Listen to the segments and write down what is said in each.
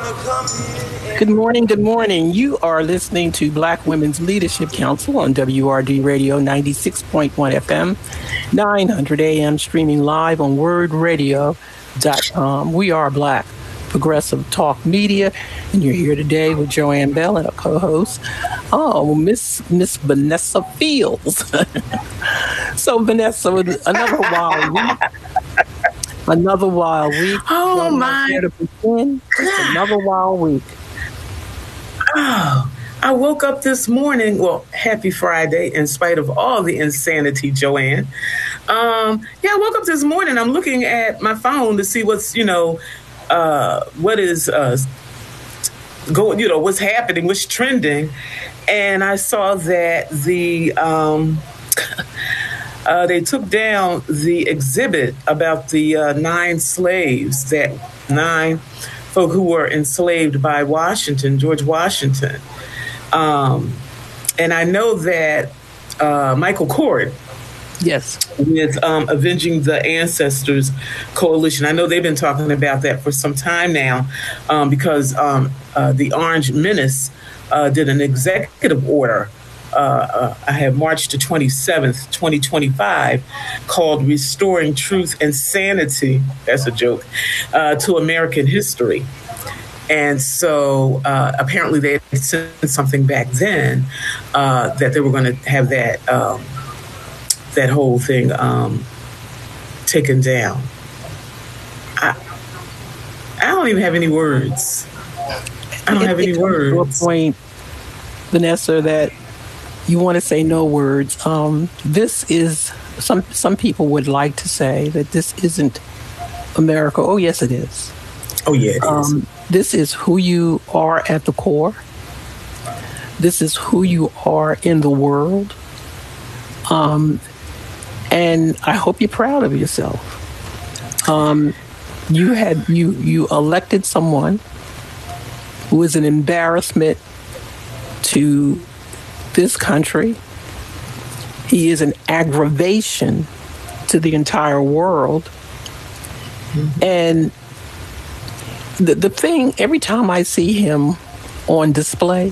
Good morning. Good morning. You are listening to Black Women's Leadership Council on WRD Radio 96.1 FM, 900 AM, streaming live on wordradio.com. We are Black Progressive Talk Media, and you're here today with Joanne Bell and a co-host, Miss Vanessa Fields. So, Vanessa, another wild week. Another wild week. Oh, my God. Another wild week. Oh, I woke up this morning. Well, happy Friday, in spite of all the insanity, Joanne. I woke up this morning. I'm looking at my phone to see what's, what is going, what's happening, what's trending. And I saw that they took down the exhibit about the 9 slaves, that 9 folk who were enslaved by George Washington. And I know that Michael Kort, yes, with Avenging the Ancestors Coalition, I know they've been talking about that for some time now, because the Orange Menace did an executive order. I have March the 27th, 2025, called Restoring Truth and Sanity, that's a joke, to American History. And so apparently they sent something back then that they were going to have that whole thing taken down. I don't even have any words. I don't have any words. To a point, Vanessa, that you want to say no words. This is, some people would like to say that this isn't America. Oh, yes, it is. Oh, yeah, it is. This is who you are at the core. This is who you are in the world. And I hope you're proud of yourself. You elected someone who is an embarrassment to this country. He is an aggravation to the entire world. Mm-hmm. And the thing, every time I see him on display,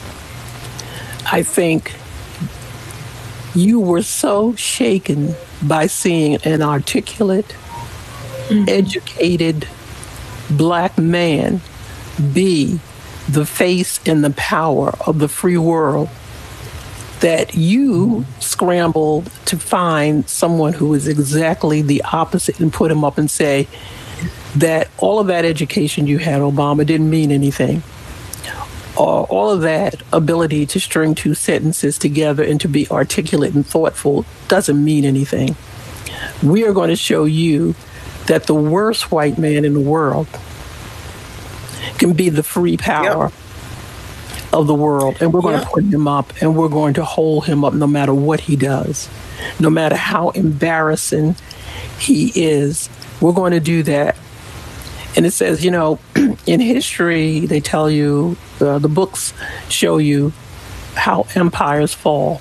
I think you were so shaken by seeing an articulate, educated Black man be the face and the power of the free world, that you scrambled to find someone who is exactly the opposite and put him up and say that all of that education you had, Obama, didn't mean anything. Or all of that ability to string 2 sentences together and to be articulate and thoughtful doesn't mean anything. We are going to show you that the worst white man in the world can be the free power of the world. And we're going to put him up, and we're going to hold him up no matter what he does, no matter how embarrassing he is. We're going to do that. And it says, in history, they tell you, the books show you how empires fall.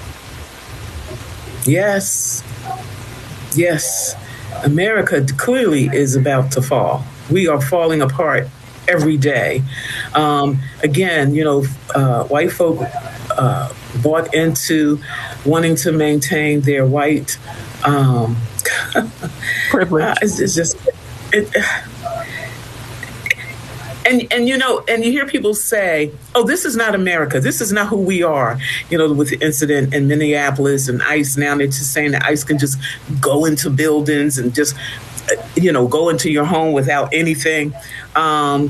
Yes. Yes. America clearly is about to fall. We are falling apart every day. Again, white folk bought into wanting to maintain their white privilege. It's just... And you hear people say, "Oh, this is not America. This is not who we are." With the incident in Minneapolis and ICE, now they're just saying that ICE can just go into buildings and just, go into your home without anything. And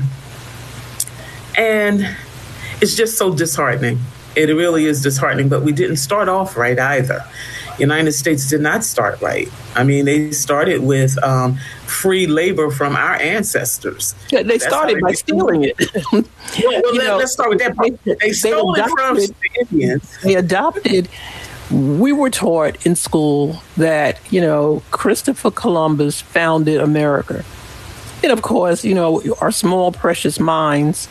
it's just so disheartening. It really is disheartening. But we didn't start off right either. United States did not start right. I mean, they started with free labor from our ancestors. Yeah, they started by stealing it. Let's start with that part. They stole it from the Indians. They adopted. We were taught in school that, Christopher Columbus founded America. And of course, our small, precious minds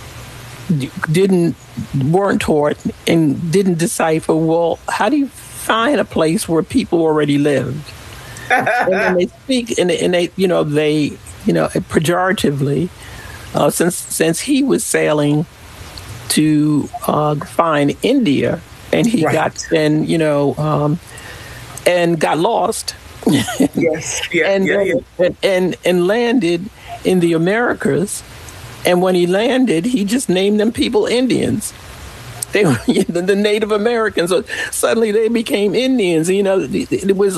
weren't taught and didn't decipher, well, how do you find a place where people already lived? And then they speak, and they pejoratively since he was sailing to find India, and he got and got lost. Yes. And landed in the Americas. And when he landed, he just named them people Indians. They were the Native Americans. So suddenly they became Indians. It was,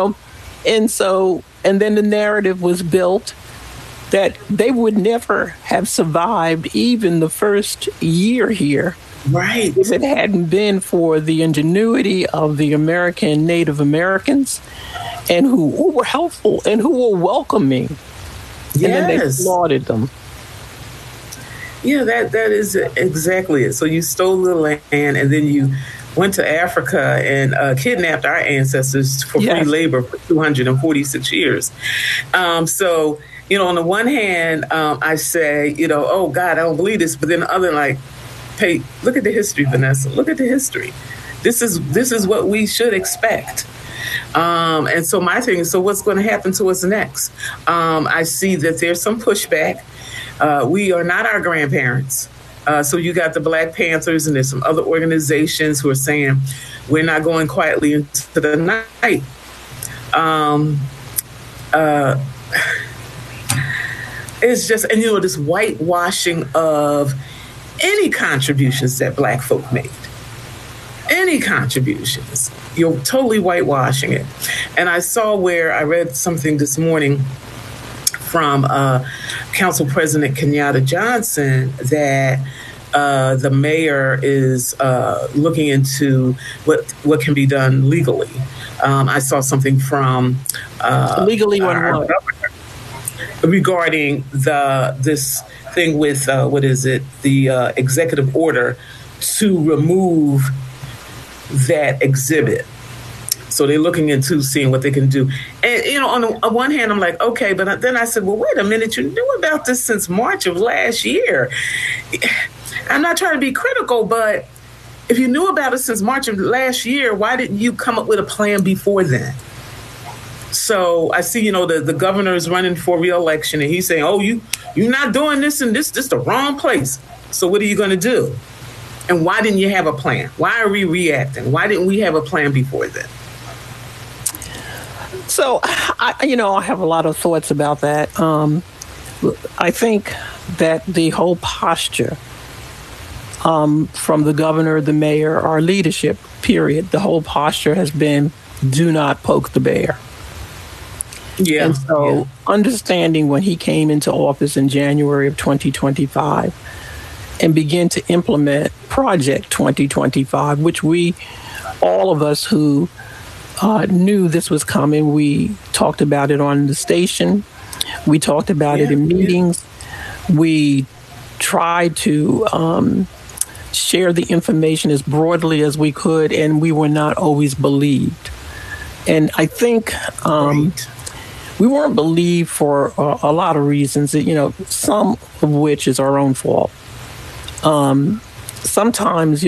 and then the narrative was built that they would never have survived even the first year here. Right. If it hadn't been for the ingenuity of the American Native Americans, and who were helpful and who were welcoming. Yes. And then they applauded them. Yeah, that is exactly it. So you stole the land, and then you went to Africa and kidnapped our ancestors for free labor for 246 years. So, on the one hand, I say, oh God, I don't believe this. But then the other, like, hey, look at the history, Vanessa. Look at the history. This is what we should expect. And so my thing is, so what's going to happen to us next? I see that there's some pushback. We are not our grandparents. So you got the Black Panthers, and there's some other organizations who are saying we're not going quietly into the night. It's just, and this whitewashing of any contributions that Black folk made. Any contributions. You're totally whitewashing it. And I saw where I read something this morning from Council President Kenyatta Johnson that the mayor is looking into what can be done legally. I saw something from legally on what? Regarding this thing with the executive order to remove that exhibit. So they're looking into seeing what they can do. And, on the one hand, I'm like, okay, but then I said, well, wait a minute, you knew about this since March of last year. I'm not trying to be critical, but if you knew about it since March of last year, why didn't you come up with a plan before then? So I see, the governor is running for re-election, and he's saying, oh, you're not doing this, and this is the wrong place. So what are you going to do? And why didn't you have a plan? Why are we reacting? Why didn't we have a plan before then? So, I have a lot of thoughts about that. I think that the whole posture from the governor, the mayor, our leadership, period, the whole posture has been, do not poke the bear. Yeah. And so understanding when he came into office in January of 2025 and begin to implement Project 2025, which all of us who knew this was coming, we talked about it on the station. We talked about it in meetings. We tried to share the information as broadly as we could, and we were not always believed. And I think we weren't believed for a lot of reasons, some of which is our own fault. Sometimes,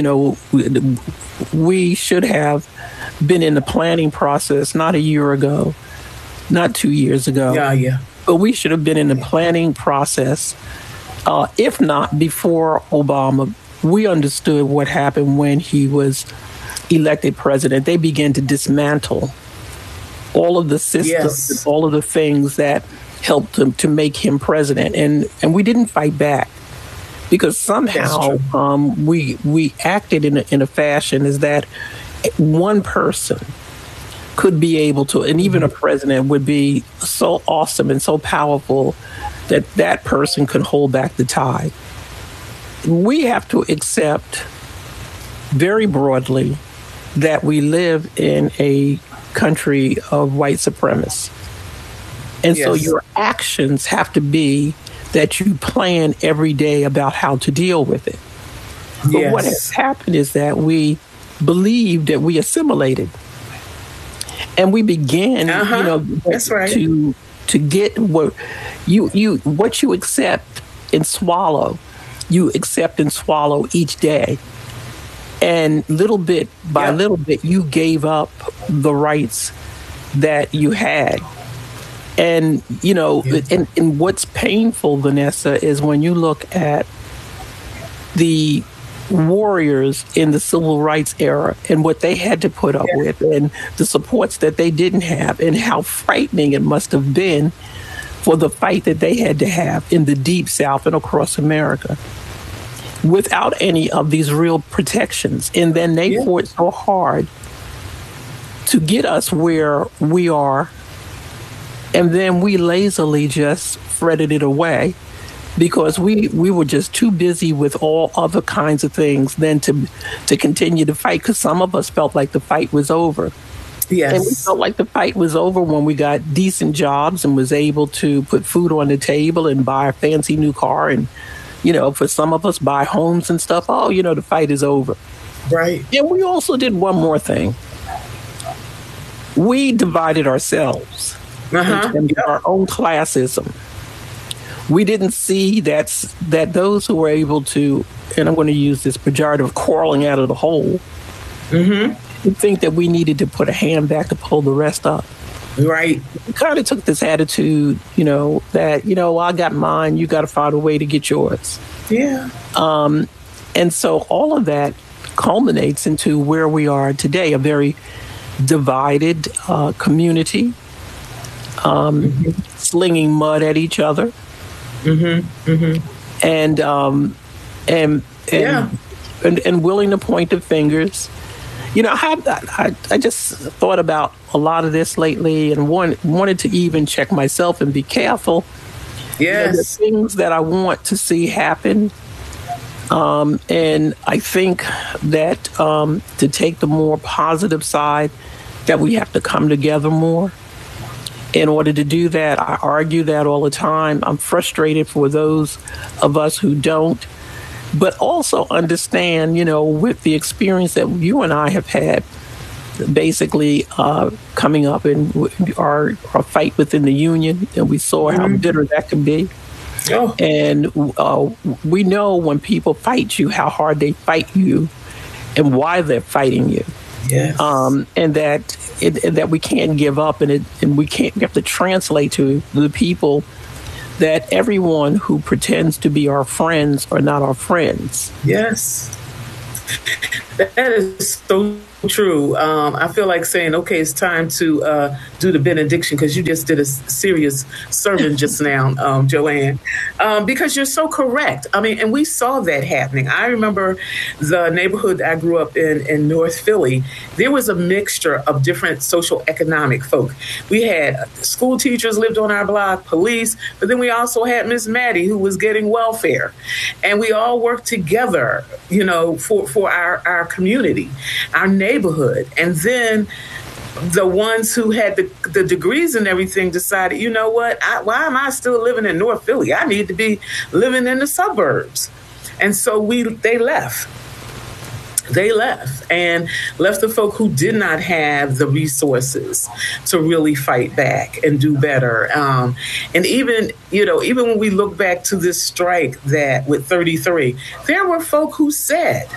we should have been in the planning process not a year ago, not 2 years ago. Yeah. But we should have been in the planning process, if not before Obama. We understood what happened when he was elected president. They began to dismantle all of the systems, all of the things that helped him to make him president. And we didn't fight back. Because somehow we acted in a fashion is that one person could be able to, and even a president would be so awesome and so powerful that person could hold back the tide. We have to accept very broadly that we live in a country of white supremacists. And so your actions have to be that you plan every day about how to deal with it. But what has happened is that we believed that we assimilated. And we began, that's right, to get what you accept and swallow. You accept and swallow each day. And little bit by little bit, you gave up the rights that you had. And, and what's painful, Vanessa, is when you look at the warriors in the civil rights era and what they had to put up with and the supports that they didn't have and how frightening it must have been for the fight that they had to have in the Deep South and across America without any of these real protections. And then they fought so hard to get us where we are. And then we lazily just fretted it away because we were just too busy with all other kinds of things than to continue to fight, because some of us felt like the fight was over. Yes. And we felt like the fight was over when we got decent jobs and was able to put food on the table and buy a fancy new car and, for some of us buy homes and stuff. Oh, the fight is over. Right. And we also did one more thing. We divided ourselves in terms of our own classism. We didn't see that those who were able to, and I'm going to use this pejorative, crawling out of the hole, we think that we needed to put a hand back to pull the rest up. Right. We kind of took this attitude, that, I got mine, you got to find a way to get yours. Yeah. And so all of that culminates into where we are today, a very divided community, slinging mud at each other. And willing to point the fingers. I just thought about a lot of this lately and wanted to even check myself and be careful. Yes. The things that I want to see happen. And I think that to take the more positive side, that we have to come together more. In order to do that, I argue that all the time. I'm frustrated for those of us who don't, but also understand, with the experience that you and I have had, basically coming up in our fight within the union, and we saw how bitter that can be. Oh. And we know when people fight you, how hard they fight you and why they're fighting you. Yes. And that we can't give up, and we have to translate to the people that everyone who pretends to be our friends are not our friends. Yes. That is so true. I feel like saying, okay, it's time to do the benediction, because you just did a serious sermon just now, Joanne, because you're so correct. I mean, and we saw that happening. I remember the neighborhood I grew up in North Philly. There was a mixture of different social economic folk. We had school teachers lived on our block, police, but then we also had Miss Maddie, who was getting welfare. And we all worked together, for our community, our neighborhood. And then the ones who had the degrees and everything decided, you know what, why am I still living in North Philly? I need to be living in the suburbs. And so they left. They left and left the folk who did not have the resources to really fight back and do better. And even when we look back to this strike that with 33, there were folk who said,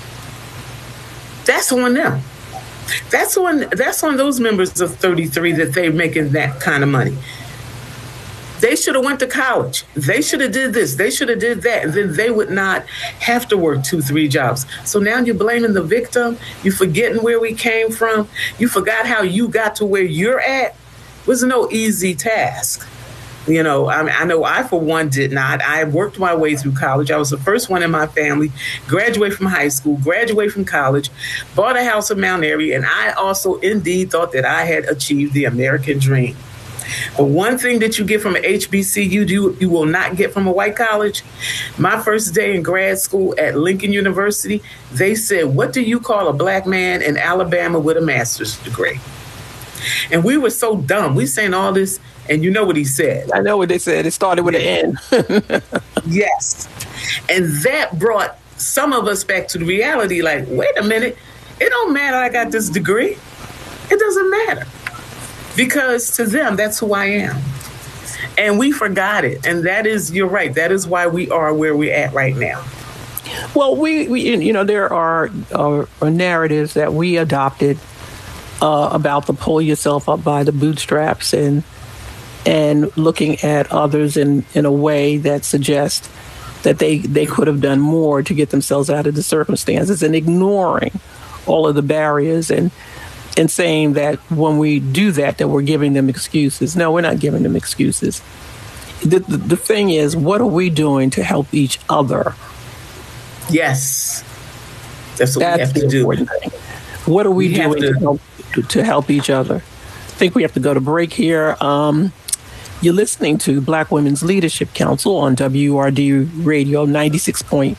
that's on them. That's on those members of 33 that they're making that kind of money. They should have went to college. They should have did this. They should have did that. And then they would not have to work 2-3 jobs. So now you're blaming the victim. You're forgetting where we came from. You forgot how you got to where you're at. It was no easy task. I know I, for one, did not. I worked my way through college. I was the first one in my family, graduate from high school, graduate from college, bought a house in Mount Airy, and I also indeed thought that I had achieved the American dream. But one thing that you get from an HBCU, you will not get from a white college. My first day in grad school at Lincoln University, they said, what do you call a black man in Alabama with a master's degree? And we were so dumb. We saying all this, and you know what he said. I know what they said. It started with an N. Yes. And that brought some of us back to the reality, like, wait a minute, it don't matter I got this degree. It doesn't matter. Because to them, that's who I am. And we forgot it. And you're right, that is why we are where we're at right now. Well, there are narratives that we adopted about the pull yourself up by the bootstraps. And and looking at others in a way that suggests that they could have done more to get themselves out of the circumstances, and ignoring all of the barriers and saying that when we do that we're giving them excuses. No, we're not giving them excuses. The thing is, what are we doing to help each other? Yes. That's what we have to do. What are we doing to help each other? I think we have to go to break here. You're listening to Black Women's Leadership Council on WURD Radio 96.1.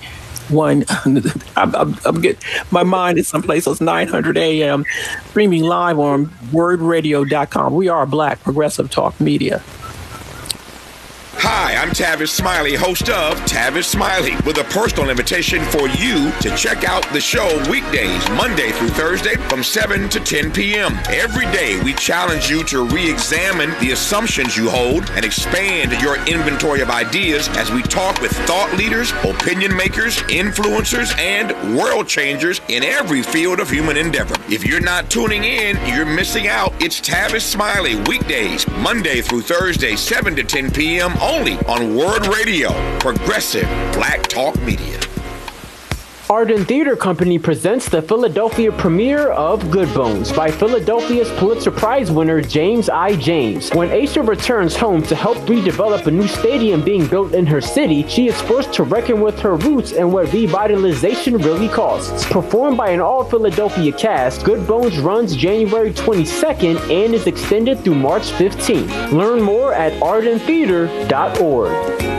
I'm getting, my mind is someplace else. 900 AM, streaming live on wordradio.com. We are Black Progressive Talk Media. Hi, I'm Tavis Smiley, host of Tavis Smiley, with a personal invitation for you to check out the show weekdays, Monday through Thursday from 7 to 10 p.m. Every day, we challenge you to re-examine the assumptions you hold and expand your inventory of ideas as we talk with thought leaders, opinion makers, influencers, and world changers in every field of human endeavor. If you're not tuning in, you're missing out. It's Tavis Smiley, weekdays, Monday through Thursday, 7 to 10 p.m. only on Word Radio, Progressive Black Talk Media. Arden Theater Company presents the Philadelphia premiere of Good Bones by Philadelphia's Pulitzer Prize winner James I. James. When Aisha returns home to help redevelop a new stadium being built in her city, she is forced to reckon with her roots and what revitalization really costs. Performed by an all-Philadelphia cast, Good Bones runs January 22nd and is extended through March 15th. Learn more at ardentheater.org.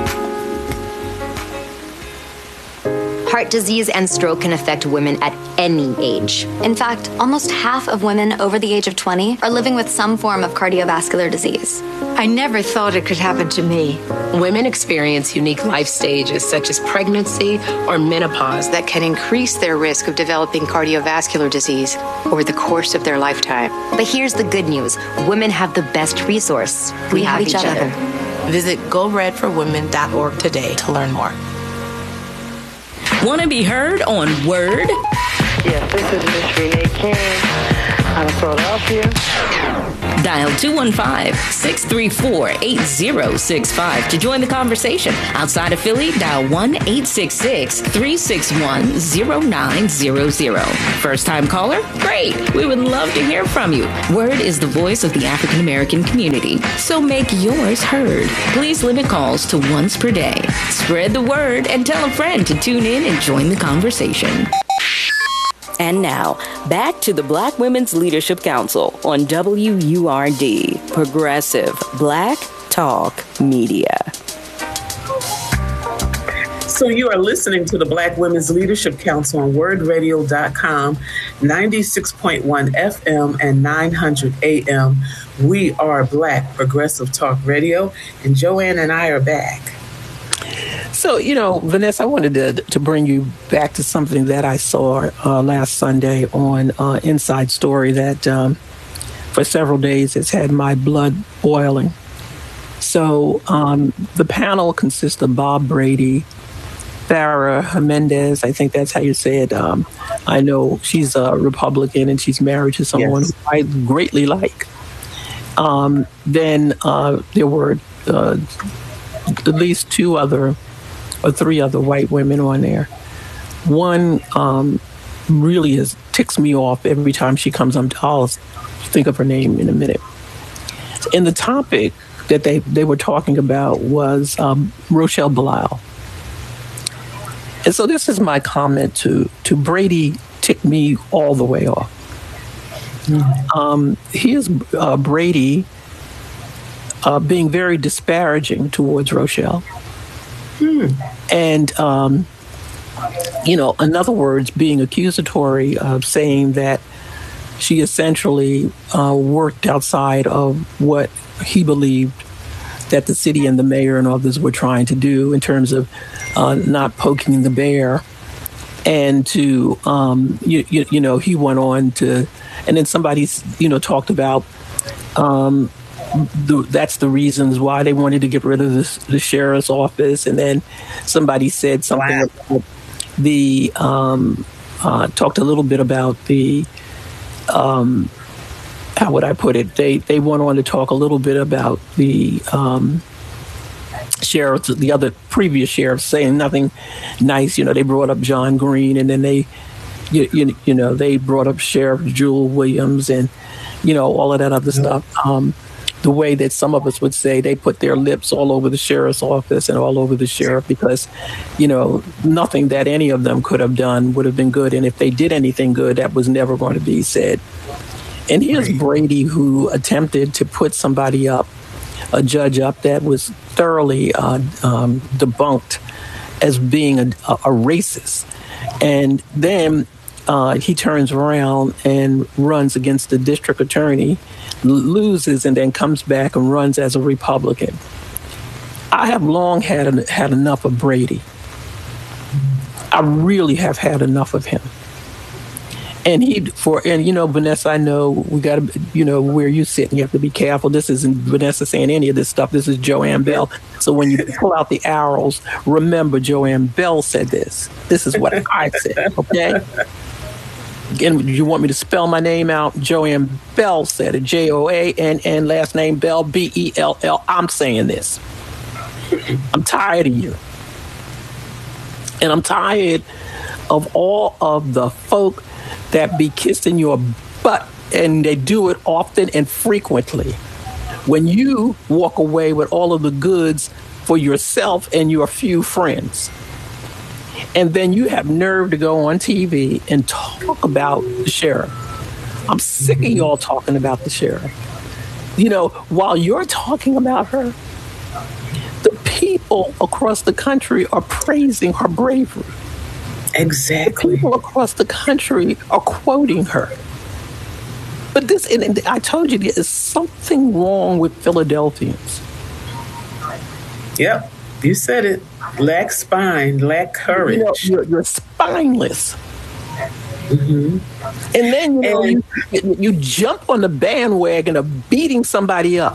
Heart disease and stroke can affect women at any age. In fact, almost half of women over the age of 20 are living with some form of cardiovascular disease. I never thought it could happen to me. Women experience unique life stages such as pregnancy or menopause that can increase their risk of developing cardiovascular disease over the course of their lifetime. But here's the good news. Women have the best resource. We have each other. Visit GoRedForWomen.org today to learn more. Want to be heard on Word? Yes, this is Miss Renee King out of Philadelphia. Dial 215-634-8065 to join the conversation. Outside of Philly, dial 1-866-361-0900. First time caller? Great. We would love to hear from you. Word is the voice of the African American community, so make yours heard. Please limit calls to once per day. Spread the word and tell a friend to tune in and join the conversation. And now, back to the Black Women's Leadership Council on WURD, Progressive Black Talk Media. So you are listening to the Black Women's Leadership Council on wordradio.com, 96.1 FM and 900 AM. We are Black Progressive Talk Radio, and Joanne and I are back. So, Vanessa, I wanted to bring you back to something that I saw last Sunday on Inside Story that for several days has had my blood boiling. So the panel consists of Bob Brady, Farrah Jimenez, I think that's how you say it. I know she's a Republican and she's married to someone who I greatly like. Then there were at least three other white women on there. One really ticks me off every time she comes on. I'll think of her name in a minute. And the topic that they were talking about was Rochelle Belial. And so this is my comment to Brady. Ticked me all the way off. Here's Brady being very disparaging towards Rochelle. And, in other words, being accusatory of saying that she essentially worked outside of what he believed that the city and the mayor and others were trying to do in terms of not poking the bear. And to, he went on to, and then somebody, talked about that's the reasons why they wanted to get rid of the sheriff's office. And then somebody said something about the, talked a little bit about the how would I put it? They went on to talk a little bit about the sheriffs, the other previous sheriffs, saying nothing nice. They brought up John Green, and then they brought up Sheriff Jewel Williams, and all of that other stuff. The way that some of us would say, they put their lips all over the sheriff's office and all over the sheriff, because nothing that any of them could have done would have been good, and if they did anything good, that was never going to be said. And here's Brady, who attempted to put somebody up, a judge up, that was thoroughly debunked as being a racist. And then he turns around and runs against the district attorney, loses, and then comes back and runs as a Republican. I have long had enough of Brady. I really have had enough of him. And Vanessa, I know we got to, where you sit, and you have to be careful. This isn't Vanessa saying any of this stuff. This is Joanne Bell. So when you pull out the arrows, remember Joanne Bell said this. This is what I said, okay? Again, you want me to spell my name out? Joanne Bell said it. Joann, last name Bell, Bell. I'm saying this. I'm tired of you. And I'm tired of all of the folk that be kissing your butt, and they do it often and frequently. When you walk away with all of the goods for yourself and your few friends, and then you have nerve to go on TV and talk about the sheriff. I'm sick of y'all talking about the sheriff. While you're talking about her, the people across the country are praising her bravery. Exactly. The people across the country are quoting her. But and I told you, there is something wrong with Philadelphians. Yep, you said it. Lack spine, lack courage. You're spineless. Mm-hmm. And then you jump on the bandwagon of beating somebody up.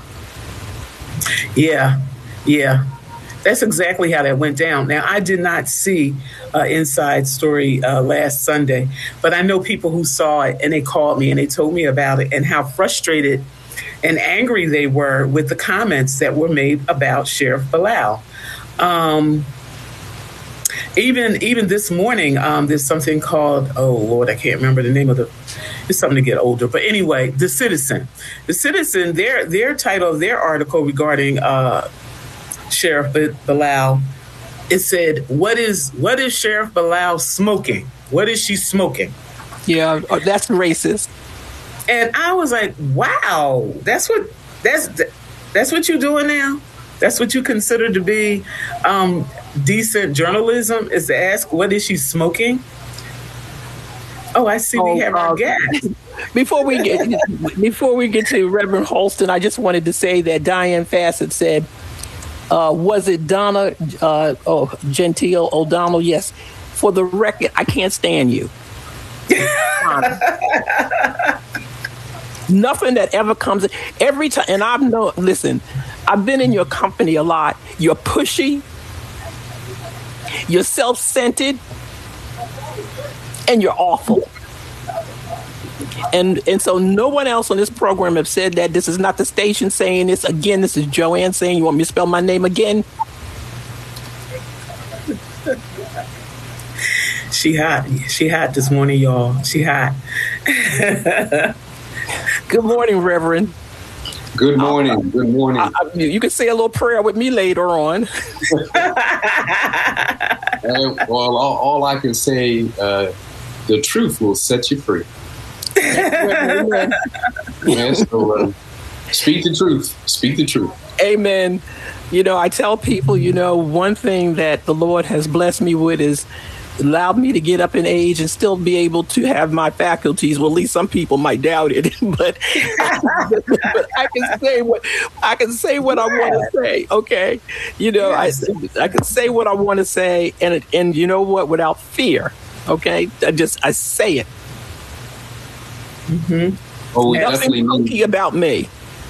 Yeah. That's exactly how that went down. Now, I did not see Inside Story last Sunday, but I know people who saw it, and they called me and they told me about it and how frustrated and angry they were with the comments that were made about Sheriff Bilal. Even this morning, there's something called, oh Lord, I can't remember the name of it's something to get older. But anyway, The Citizen, their title of their article regarding Sheriff Bilal, it said, what is Sheriff Bilal smoking? What is she smoking? Yeah, that's racist. And I was like, wow, that's what you're doing now? That's what you consider to be decent journalism, is to ask, what is she smoking? Oh, I see we have our guest. Before we get to Reverend Holston, I just wanted to say that Diane Fassett said, was it Donna Gentile O'Donnell? Yes. For the record, I can't stand you. Nothing that ever comes every time, and listen, I've been in your company a lot. You're pushy, you're self-centered, and you're awful. And so no one else on this program have said that. This is not the station saying this. Again, this is Joanne saying, you want me to spell my name again? She hot this morning, y'all. She hot. Good morning, Reverend. Good morning. Good morning. You can say a little prayer with me later on. Well, all I can say, the truth will set you free. Amen. Yeah, so, speak the truth. Speak the truth. Amen. I tell people, one thing that the Lord has blessed me with is allowed me to get up in age and still be able to have my faculties. Well, at least some people might doubt it, but I can say what I want to say. Okay, yes. I can say what I want to say, and you know what, without fear. Okay, I say it. Mm-hmm. Oh, we definitely need about me.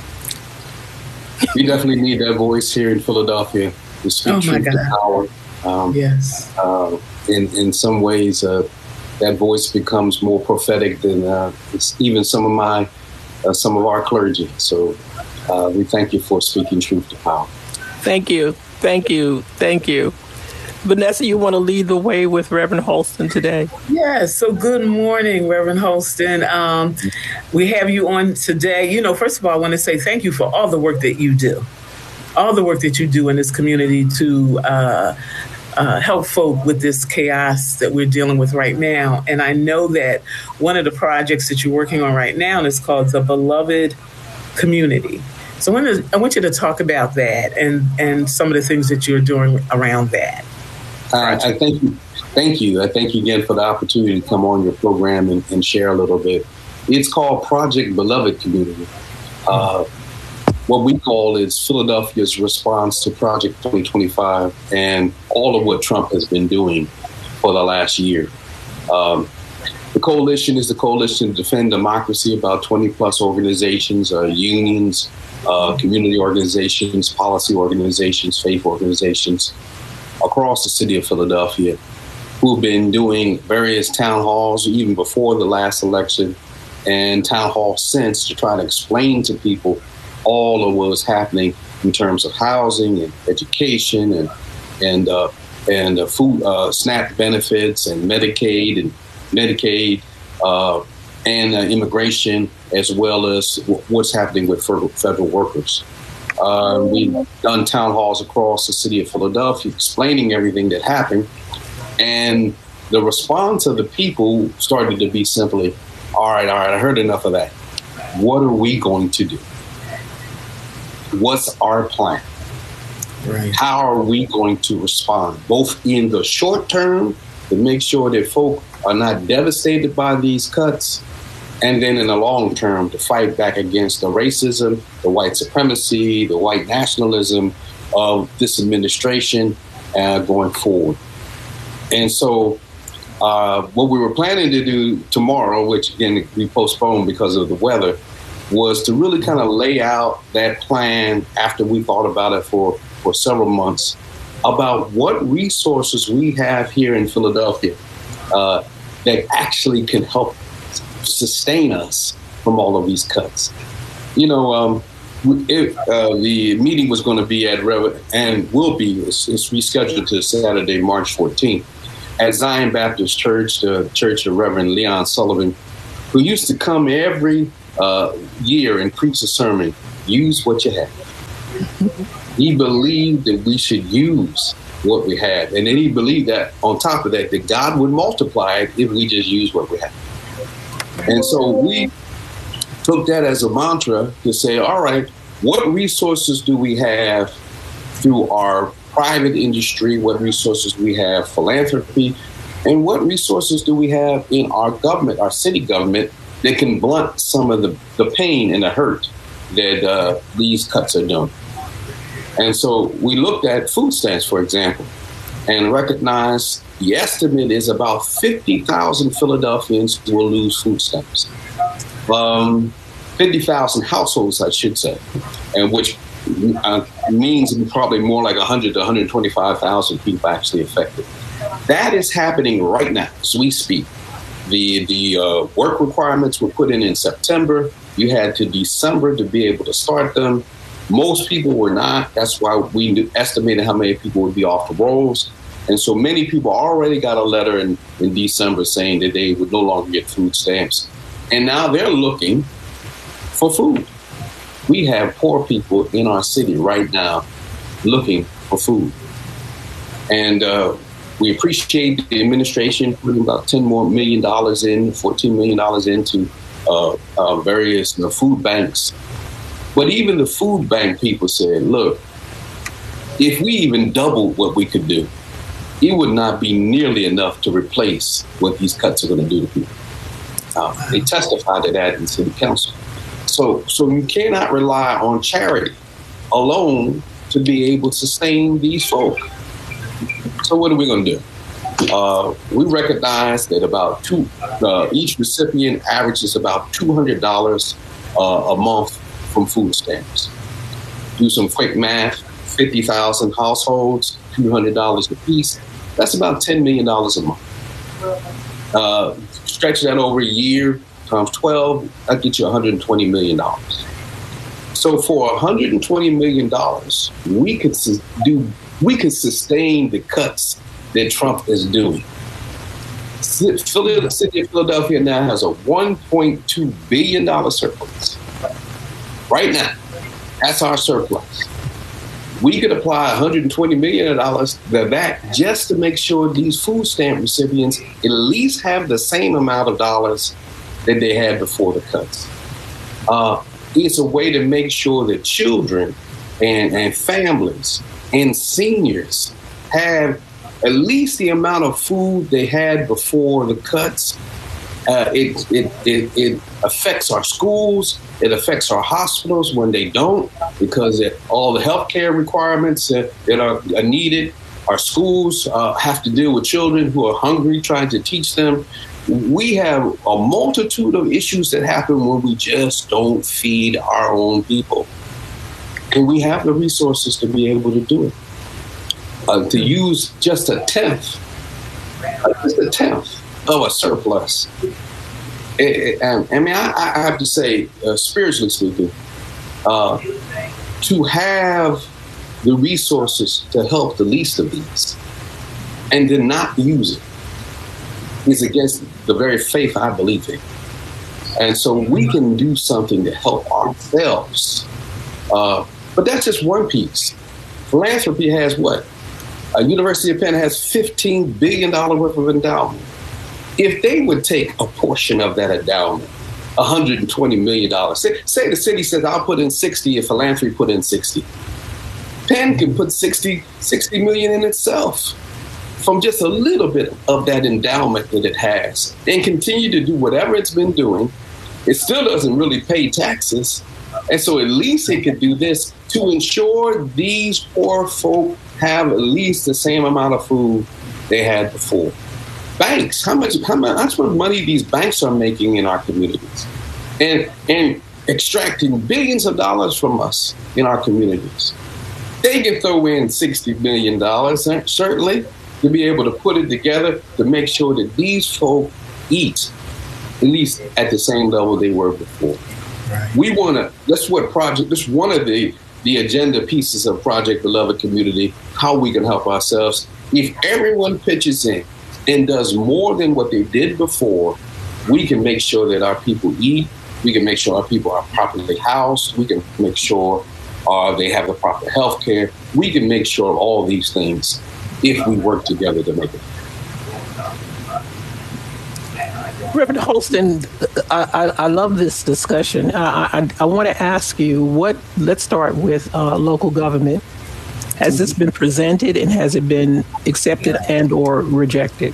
We definitely need that voice here in Philadelphia to speak truth to power. Yes. In some ways, that voice becomes more prophetic than even some of my some of our clergy. So we thank you for speaking truth to power. Thank you. Thank you. Thank you. Vanessa, you want to lead the way with Reverend Holston today? Yes. So good morning, Reverend Holston. We have you on today. You know, first of all, I want to say thank you for all the work that you do. All the work that you do in this community to help folk with this chaos that we're dealing with right now. And I know that one of the projects that you're working on right now is called The Beloved Community. So I want you to talk about that and some of the things that you're doing around that. I thank you. Thank you. I thank you again for the opportunity to come on your program and share a little bit. It's called Project Beloved Community. What we call is Philadelphia's response to Project 2025 and all of what Trump has been doing for the last year. The coalition is the Coalition to Defend Democracy, about 20 plus organizations, unions, community organizations, policy organizations, faith organizations across the city of Philadelphia who've been doing various town halls even before the last election and town halls since to try to explain to people all of what was happening in terms of housing and education and food, SNAP benefits and Medicaid and immigration, as well as what's happening with federal workers. We've done town halls across the city of Philadelphia explaining everything that happened. And the response of the people started to be simply, all right, I heard enough of that. What are we going to do? What's our plan? Right. How are we going to respond, both in the short term to make sure that folk are not devastated by these cuts, and then in the long term to fight back against the racism, the white supremacy, the white nationalism of this administration going forward. And so what we were planning to do tomorrow, which again we postponed because of the weather, was to really kind of lay out that plan after we thought about it for several months about what resources we have here in Philadelphia that actually can help sustain us from all of these cuts. You know, the meeting was going to be at and will be, it's rescheduled to Saturday, March 14th, at Zion Baptist Church, the Church of Reverend Leon Sullivan, who used to come every year and preach a sermon, use what you have. He believed that we should use what we have. And then he believed that on top of that God would multiply it if we just use what we have. And so we took that as a mantra to say, all right, what resources do we have through our private industry? What resources do we have philanthropy? And what resources do we have in our government, our city government, that can blunt some of the pain and the hurt that these cuts are doing? And so we looked at food stamps, for example, and recognized the estimate is about 50,000 Philadelphians will lose food stamps. 50,000 households, I should say, and which means probably more like 100 to 125,000 people actually affected. That is happening right now as we speak. The work requirements were put in September. You had to December to be able to start them. Most people were not. That's why we estimated how many people would be off the rolls. And so many people already got a letter in December saying that they would no longer get food stamps. And now they're looking for food. We have poor people in our city right now looking for food. And we appreciate the administration putting about $10 million $14 million into various food banks. But even the food bank people said, look, if we even doubled what we could do, it would not be nearly enough to replace what these cuts are going to do to people. They testified to that in city council. So you cannot rely on charity alone to be able to sustain these folk. So what are we going to do? We recognize that about each recipient averages about $200 a month from food stamps. Do some quick math, 50,000 households, $200 a piece. That's about $10 million a month. Stretch that over a year, times 12, that gets you $120 million. So for $120 million, we could sustain the cuts that Trump is doing. The city of Philadelphia now has a $1.2 billion surplus. Right now, that's our surplus. We could apply $120 million to that just to make sure these food stamp recipients at least have the same amount of dollars that they had before the cuts. It's a way to make sure that children and families and seniors have at least the amount of food they had before the cuts. It affects our schools. It affects our hospitals when they don't, because all the healthcare requirements that are needed. Our schools have to deal with children who are hungry, trying to teach them. We have a multitude of issues that happen when we just don't feed our own people. And we have the resources to be able to do it. To use just a tenth of a surplus. I have to say, spiritually speaking, to have the resources to help the least of these and to not use it is against the very faith I believe in. And so we can do something to help ourselves. But that's just one piece. Philanthropy has what? University of Penn has $15 billion worth of endowment. If they would take a portion of that endowment, $120 million, say the city says, I'll put in 60 if philanthropy put in 60. Penn can put 60 million in itself from just a little bit of that endowment that it has and continue to do whatever it's been doing. It still doesn't really pay taxes. And so at least it could do this to ensure these poor folk have at least the same amount of food they had before. Banks, how much money these banks are making in our communities and extracting billions of dollars from us in our communities. They can throw in $60 million, certainly, to be able to put it together to make sure that these folk eat at least at the same level they were before. Right. We want to, that's one of the agenda pieces of Project Beloved Community, how we can help ourselves. If everyone pitches in and does more than what they did before, we can make sure that our people eat. We can make sure our people are properly housed. We can make sure they have the proper health care. We can make sure of all these things if we work together to make it. Reverend Holston, I love this discussion. I want to ask you, let's start with local government. Has this been presented and has it been accepted and or rejected?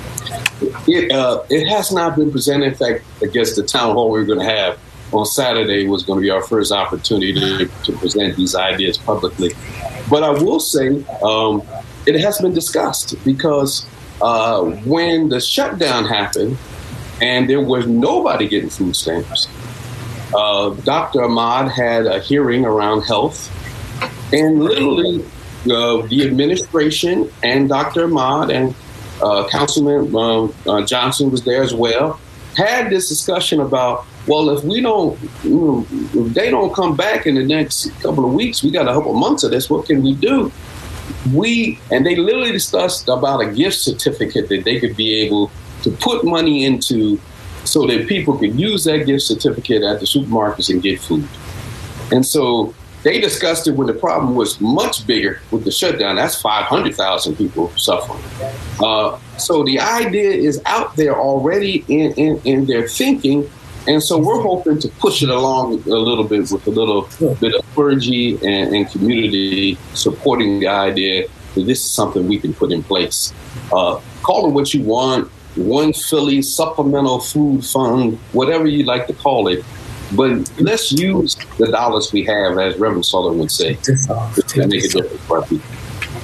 It has not been presented. In fact, I guess the town hall we're going to have on Saturday was going to be our first opportunity to present these ideas publicly. But I will say it has been discussed because when the shutdown happened and there was nobody getting food stamps, Dr. Ahmad had a hearing around health, and literally the administration and Dr. Ahmad and Councilman Johnson was there as well, had this discussion about, well, if they don't come back in the next couple of weeks, we got a couple months of this, what can we do? And they literally discussed about a gift certificate that they could be able to put money into so that people could use that gift certificate at the supermarkets and get food. And so they discussed it when the problem was much bigger with the shutdown. That's 500,000 people suffering. So the idea is out there already in their thinking. And so we're hoping to push it along a little bit with a little bit of clergy and community supporting the idea that this is something we can put in place. Call it what you want, One Philly Supplemental Food Fund, whatever you like to call it. But let's use the dollars we have, as Reverend Sullivan would say, to make a difference for our people.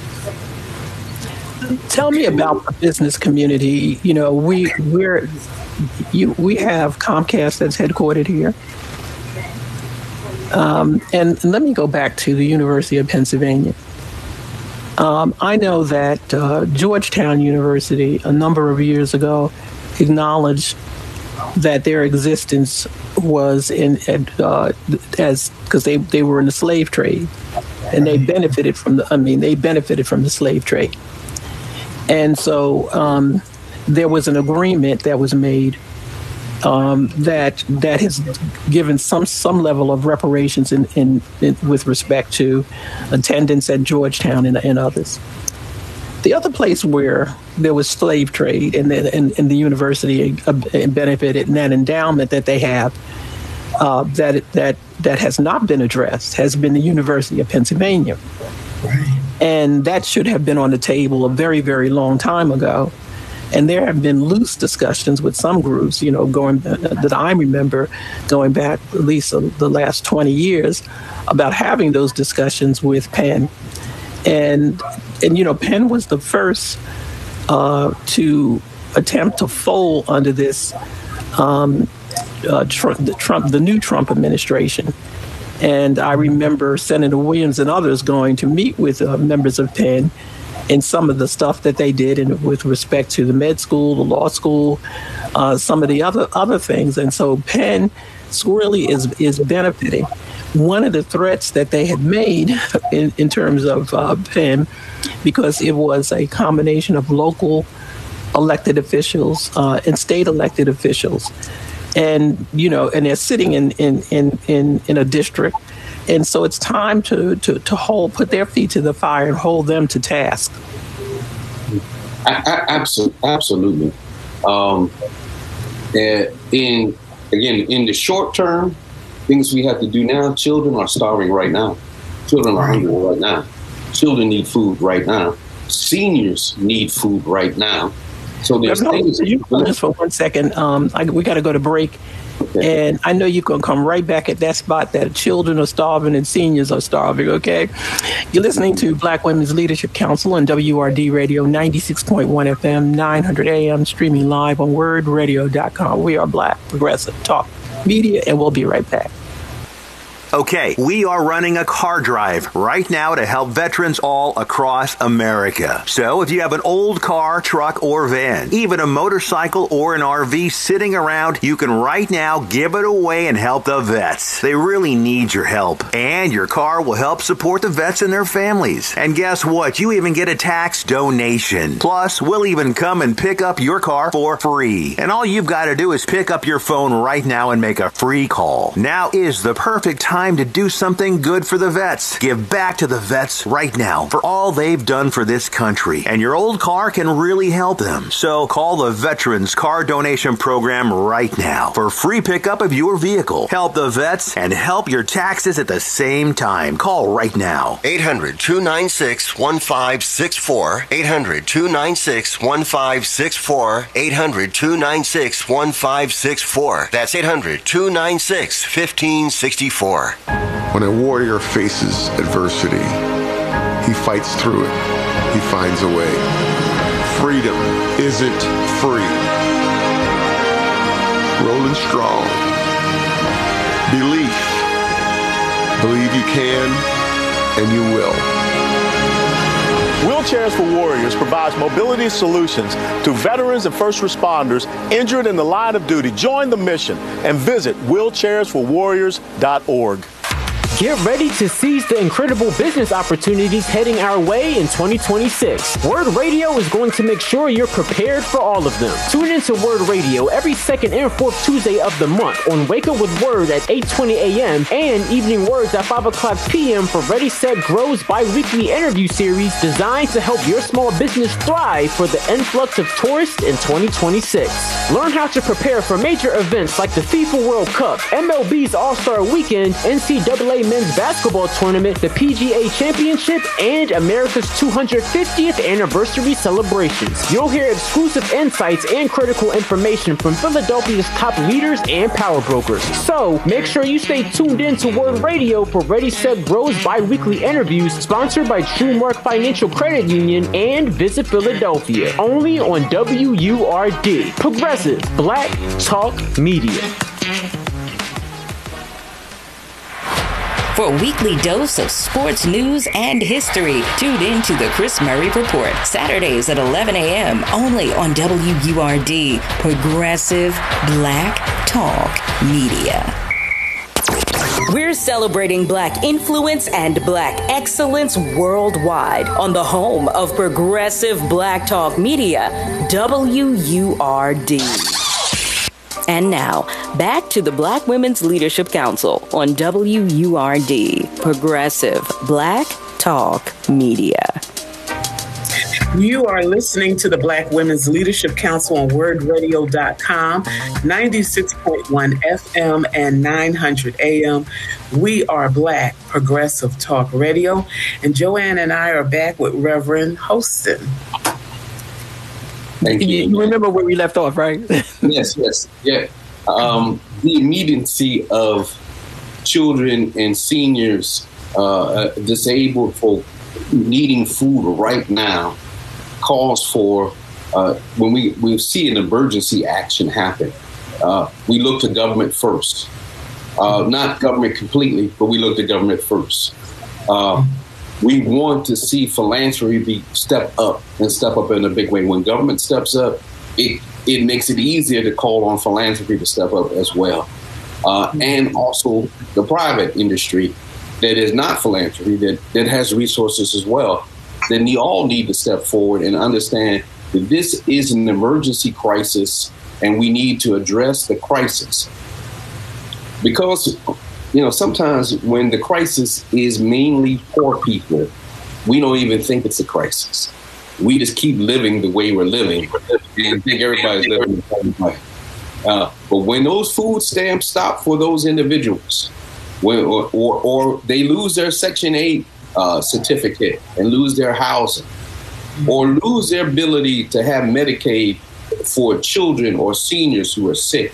Tell me about the business community. You know, we have Comcast that's headquartered here. And let me go back to the University of Pennsylvania. I know that Georgetown University, a number of years ago, acknowledged that their existence was because they were in the slave trade, and they benefited from the slave trade. And so there was an agreement that was made that has given some level of reparations in with respect to attendance at Georgetown and others. The other place where there was slave trade and the university benefited, and that endowment that they have that has not been addressed has been the University of Pennsylvania. Right. And that should have been on the table a very, very long time ago. And there have been loose discussions with some groups, that I remember going back at least the last 20 years about having those discussions with Penn. And Penn was the first to attempt to fold under this the new Trump administration. And I remember Senator Williams and others going to meet with members of Penn and some of the stuff that they did with respect to the med school, the law school, some of the other things. And so Penn really is benefiting. One of the threats that they had made in terms of Penn, because it was a combination of local elected officials and state elected officials, and they're sitting in a district, and so it's time to put their feet to the fire and hold them to task. Absolutely. In the short term, things we have to do now. Children are starving right now. Children are hungry right now. Children need food right now. Seniors need food right now. So there's things. You just for 1 second. We got to go to break, okay. And I know you're gonna come right back at that spot that children are starving and seniors are starving. Okay, you're listening to Black Women's Leadership Council on WRD Radio 96.1 FM, 900 AM, streaming live on WordRadio.com. We are Black Progressive Talk Media, and we'll be right back. Okay, we are running a car drive right now to help veterans all across America. So if you have an old car, truck, or van, even a motorcycle or an RV sitting around, you can right now give it away and help the vets. They really need your help. And your car will help support the vets and their families. And guess what? You even get a tax donation. Plus, we'll even come and pick up your car for free. And all you've got to do is pick up your phone right now and make a free call. Now is the perfect time to do something good for the vets. Give back to the vets right now for all they've done for this country. And your old car can really help them. So call the Veterans Car Donation Program right now for free pickup of your vehicle. Help the vets and help your taxes at the same time. Call right now. 800-296-1564. 800-296-1564. 800-296-1564. That's 800-296-1564. When a warrior faces adversity, he fights through it. He finds a way. Freedom isn't free. Rolling strong. Belief. Believe you can and you will. Wheelchairs for Warriors provides mobility solutions to veterans and first responders injured in the line of duty. Join the mission and visit wheelchairsforwarriors.org. Get ready to seize the incredible business opportunities heading our way in 2026. Word Radio is going to make sure you're prepared for all of them. Tune into Word Radio every second and fourth Tuesday of the month on Wake Up with Word at 8:20 a.m. and Evening Words at 5 o'clock p.m. for Ready, Set, Grow's bi-weekly interview series designed to help your small business thrive for the influx of tourists in 2026. Learn how to prepare for major events like the FIFA World Cup, MLB's All-Star Weekend, NCAA Men's Basketball Tournament, the PGA Championship, and America's 250th anniversary celebrations. You'll hear exclusive insights and critical information from Philadelphia's top leaders and power brokers. So make sure you stay tuned in to Word Radio for Ready, Set, Grow's bi-weekly interviews sponsored by TrueMark Financial Credit Union and Visit Philadelphia. Only on WURD. Progressive Black Talk Media. For a weekly dose of sports news and history, tune in to the Chris Murray Report, Saturdays at 11 a.m. only on WURD, Progressive Black Talk Media. We're celebrating Black influence and Black excellence worldwide on the home of Progressive Black Talk Media, WURD. And now, back to the Black Women's Leadership Council on WURD, Progressive Black Talk Media. You are listening to the Black Women's Leadership Council on wordradio.com, 96.1 FM and 900 AM. We are Black Progressive Talk Radio, and Joanne and I are back with Reverend Hostin. Thank you. You remember where we left off, right? Yes. Yeah. The immediacy of children and seniors, disabled folk needing food right now calls for, when we see an emergency action happen, we look to government first. Not government completely, but we look to government first. We want to see philanthropy step up in a big way. When government steps up, it makes it easier to call on philanthropy to step up as well. And also the private industry that is not philanthropy, that has resources as well. Then we all need to step forward and understand that this is an emergency crisis and we need to address the crisis. Because, sometimes when the crisis is mainly poor people, we don't even think it's a crisis. We just keep living the way we're living and think everybody's living the same way. But when those food stamps stop for those individuals, or they lose their Section 8 certificate and lose their housing, or lose their ability to have Medicaid for children or seniors who are sick,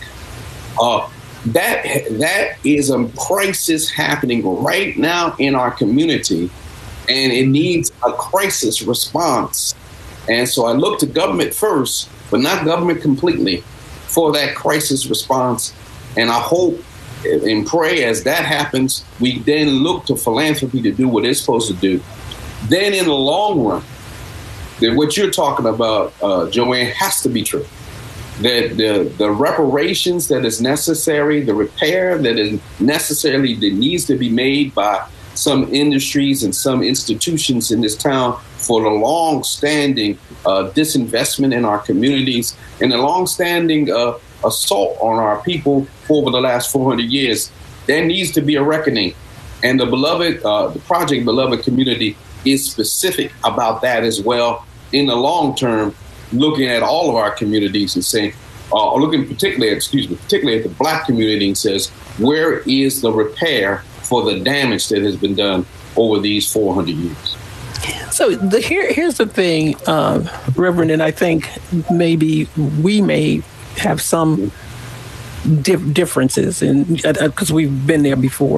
that is a crisis happening right now in our community, and it needs a crisis response. And so I look to government first, but not government completely, for that crisis response. And I hope and pray as that happens, we then look to philanthropy to do what it's supposed to do. Then in the long run, that what you're talking about, Joanne, has to be true. That the reparations that is necessary, the repair that is necessarily that needs to be made by some industries and some institutions in this town for the long-standing disinvestment in our communities and the long-standing assault on our people over the last 400 years, there needs to be a reckoning. And the Project Beloved community is specific about that as well in the long term, looking at all of our communities and saying, looking particularly at the Black community and says, where is the repair for the damage that has been done over these 400 years? So here's the thing, Reverend, and I think maybe we may have some differences, because we've been there before.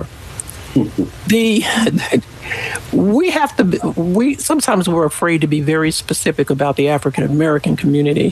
Sometimes we're afraid to be very specific about the African American community,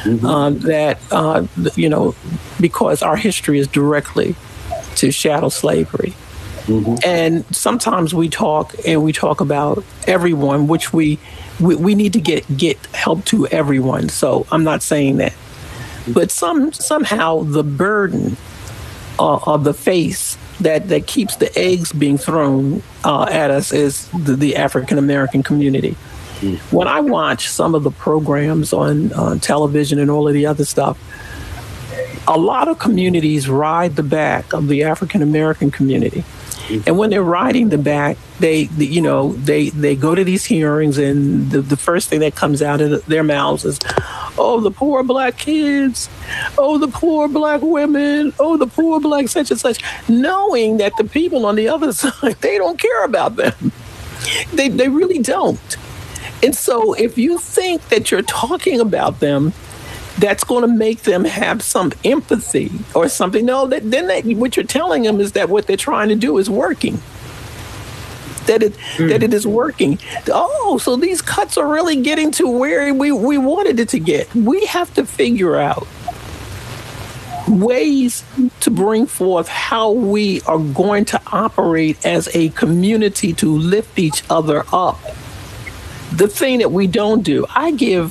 because our history is directly to chattel slavery. And sometimes we talk about everyone, which we need to get help to everyone. So I'm not saying that, but somehow the burden of the face that keeps the eggs being thrown at us is the African American community. When I watch some of the programs on television and all of the other stuff, a lot of communities ride the back of the African American community. And when they're riding the back, they go to these hearings, and the first thing that comes out of their mouths is, oh, the poor Black kids, oh, the poor Black women, oh, the poor Black such and such, knowing that the people on the other side, they don't care about them. They really don't. And so if you think that you're talking about them, that's going to make them have some empathy or something. No, what you're telling them is that what they're trying to do is working. That it is working. Oh, so these cuts are really getting to where we wanted it to get. We have to figure out ways to bring forth how we are going to operate as a community to lift each other up. The thing that we don't do, I'm going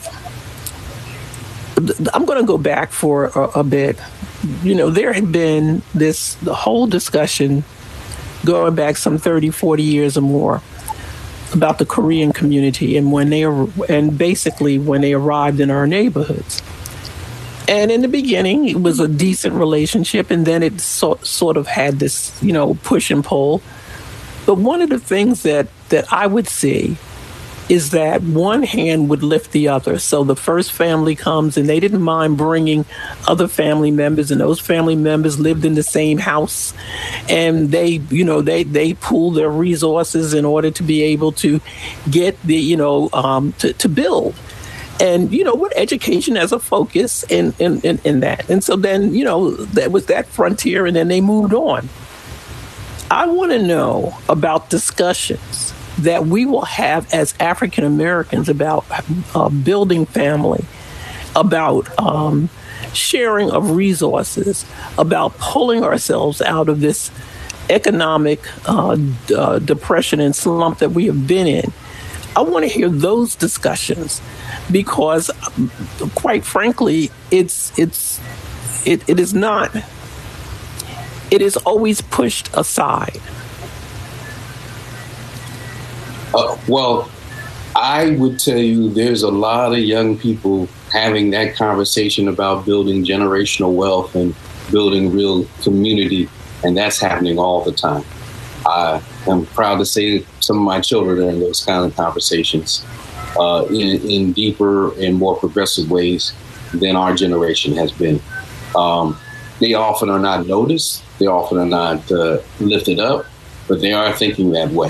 to go back for a bit. There had been the whole discussion going back some 30, 40 years or more about the Korean community and basically when they arrived in our neighborhoods. And in the beginning, it was a decent relationship, and then it sort of had this, push and pull. But one of the things that I would see is that one hand would lift the other. So the first family comes, and they didn't mind bringing other family members, and those family members lived in the same house, and they pooled their resources in order to be able to get to build. And, with education as a focus in that. And so then, that was that frontier, and then they moved on. I want to know about discussions that we will have as African Americans about building family, about sharing of resources, about pulling ourselves out of this economic depression and slump that we have been in. I want to hear those discussions because, quite frankly, it is not. It is always pushed aside. Well, I would tell you there's a lot of young people having that conversation about building generational wealth and building real community, and that's happening all the time. I am proud to say that some of my children are in those kind of conversations in deeper and more progressive ways than our generation has been. They often are not noticed. They often are not lifted up, but they are thinking that way.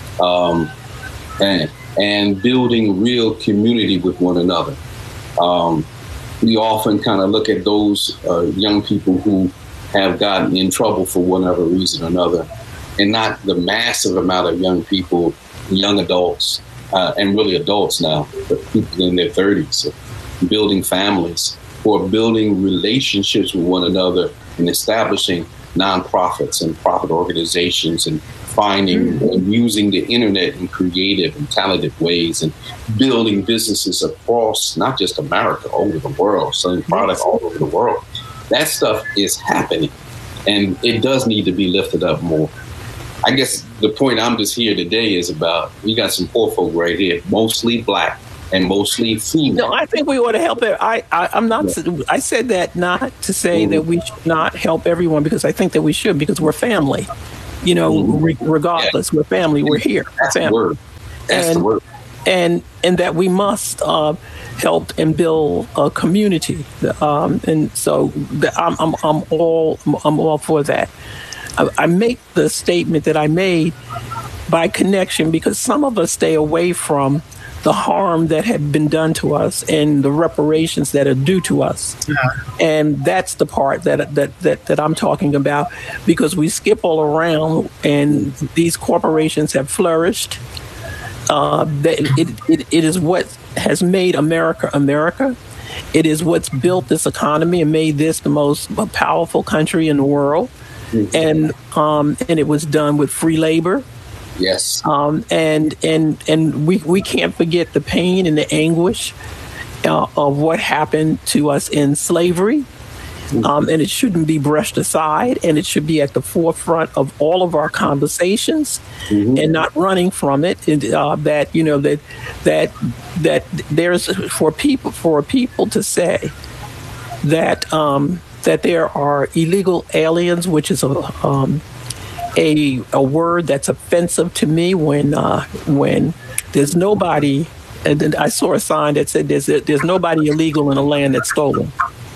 And building real community with one another. We often kind of look at those young people who have gotten in trouble for whatever reason or another, and not the massive amount of young people, young adults, and really adults now, but people in their 30s, building families, who are building relationships with one another and establishing nonprofits and profit organizations and finding and using the internet in creative and talented ways and building businesses across not just America, over the world, selling products all over the world. That stuff is happening, and it does need to be lifted up more. I guess the point I'm just here today is about, we got some poor folk right here, mostly Black and mostly female. No, I think we ought to help it. I'm not. I said that not to say that we should not help everyone, because I think that we should, because we're family. Regardless, we're family. We're here. That's family. the word. That's the word. And that we must help and build a community. And so I'm all for that. I make the statement that I made by connection because some of us stay away from the harm that had been done to us and the reparations that are due to us. Yeah. And that's the part that I'm talking about, because we skip all around and these corporations have flourished. It is what has made America America. It is what's built this economy and made this the most powerful country in the world. Mm-hmm. And it was done with free labor. Yes. And we can't forget the pain and the anguish of what happened to us in slavery. And it shouldn't be brushed aside, and it should be at the forefront of all of our conversations, and not running from it. That there's for people to say that there are illegal aliens, which is a word that's offensive to me when there's nobody. And I saw a sign that said there's nobody illegal in a land that's stolen.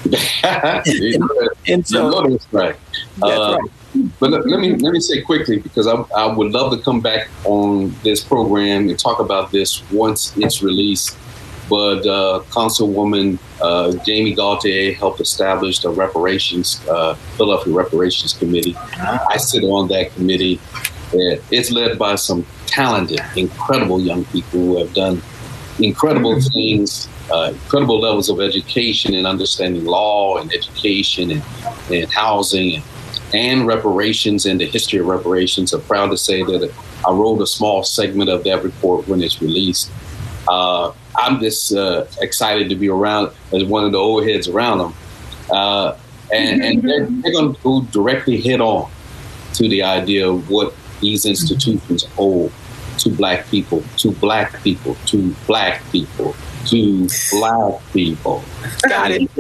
and so that's right. That's right. But let me say quickly, because I would love to come back on this program and talk about this once it's released. But Councilwoman Jamie Gaultier helped establish the Philadelphia Reparations Committee. I sit on that committee. It's led by some talented, incredible young people who have done incredible things incredible levels of education and understanding law and education and housing and reparations and the history of reparations. I'm proud to say that I wrote a small segment of that report when it's released. I'm just excited to be around as one of the old heads around them. And they're going to go directly head on to the idea of what these institutions owe to Black people, to Black people, to Black people, to Black people. Got it.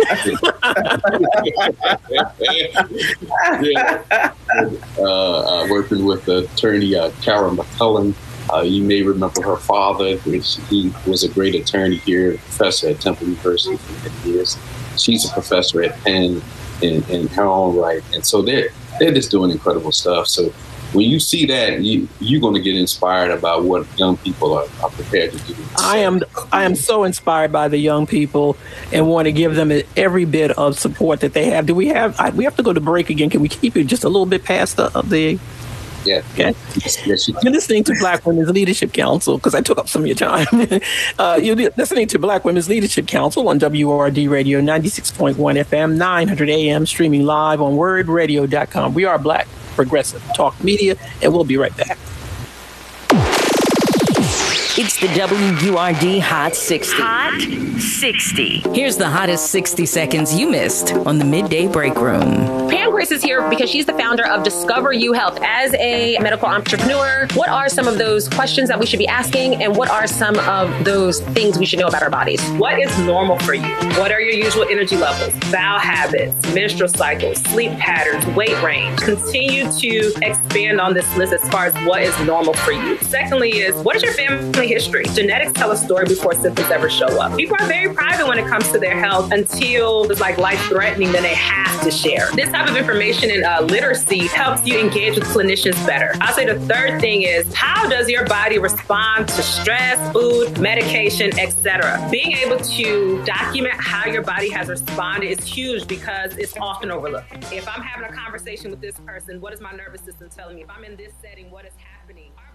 Working with attorney Karen McCullen. You may remember her father. He was a great attorney here, professor at Temple University for many years. She's a professor at Penn in her own right. And so they're just doing incredible stuff. So when you see that, you're going to get inspired about what young people are prepared to do. I am so inspired by the young people and want to give them every bit of support that they have. Do we have? We have to go to break again. Can we keep it just a little bit past the? Yeah. Okay. Yes, you're listening to Black Women's Leadership Council, because I took up some of your time. You're listening to Black Women's Leadership Council on WRD Radio 96.1 FM, 900 AM, streaming live on wordradio.com. We are Black Progressive Talk Media, and we'll be right back. It's the WURD Hot 60. Hot 60. Here's the hottest 60 seconds you missed on the Midday Break Room. Pam Grace is here because she's the founder of Discover You Health. As a medical entrepreneur, what are some of those questions that we should be asking, and what are some of those things we should know about our bodies? What is normal for you? What are your usual energy levels, bowel habits, menstrual cycles, sleep patterns, weight range? Continue to expand on this list as far as what is normal for you. Secondly is, what is your family history? Genetics tell a story before symptoms ever show up. People are very private when it comes to their health until it's like life-threatening, then they have to share. This type of information and literacy helps you engage with clinicians better. I'll say the third thing is, how does your body respond to stress, food, medication, etc.? Being able to document how your body has responded is huge because it's often overlooked. If I'm having a conversation with this person, what is my nervous system telling me? If I'm in this setting, what is happening?